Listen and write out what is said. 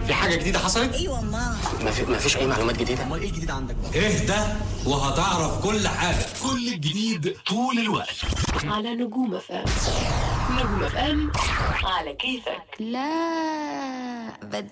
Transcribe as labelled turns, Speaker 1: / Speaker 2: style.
Speaker 1: في حاجه جديده حصلت؟
Speaker 2: ايوه ما
Speaker 1: فيش اي معلومات جديده.
Speaker 2: امال ايه الجديد عندك بقى؟
Speaker 3: اهدى وهتعرف كل حاجه.
Speaker 4: كل الجديد طول الوقت
Speaker 5: على نجوم FM. نجوم FM على كيفك.
Speaker 6: لا بدي